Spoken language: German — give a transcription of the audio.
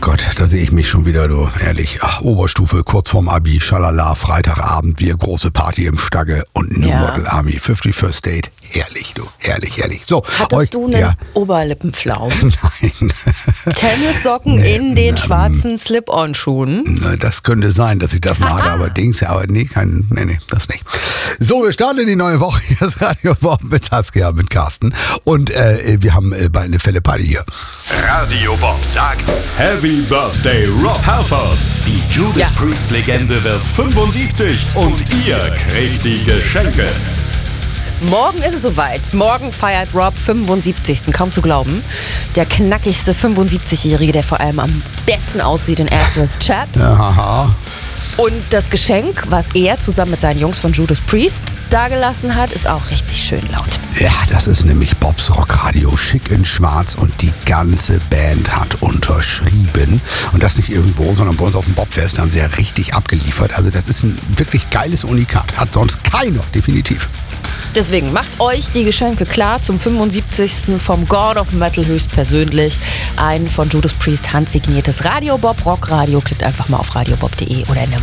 Gott, da sehe ich mich schon wieder, du, ehrlich. Ach, Oberstufe, kurz vorm Abi, schalala, Freitagabend, wir große Party im Stagge und New Model Army, 51st Date. Herrlich, du, herrlich, herrlich. So, hattest du einen Oberlippenflaum? Nein. Tennissocken in den schwarzen Slip-on-Schuhen? Das könnte sein, dass ich das mal hatte, aber nee, das nicht. So, wir starten in die neue Woche. Hier ist Radio Bob mit Saskia, mit Carsten. Und wir haben bald eine Fälle-Party hier. Radio Bob sagt Happy Birthday Rob Halford. Die Judas Priest-Legende wird 75 und ihr kriegt die Geschenke. Morgen ist es soweit. Morgen feiert Rob 75. Kaum zu glauben. Der knackigste 75-Jährige, der vor allem am besten aussieht in Assless Chaps. Aha. Und das Geschenk, was er zusammen mit seinen Jungs von Judas Priest dagelassen hat, ist auch richtig schön laut. Ja, das ist nämlich Bobs Rockradio, schick in schwarz und die ganze Band hat unterschrieben. Und das nicht irgendwo, sondern bei uns auf dem Bobfest haben sie ja richtig abgeliefert. Also das ist ein wirklich geiles Unikat. Hat sonst keiner, definitiv. Deswegen macht euch die Geschenke klar zum 75. vom God of Metal höchstpersönlich. Ein von Judas Priest handsigniertes Radio Bob Rockradio. Klickt einfach mal auf radiobob.de oder in der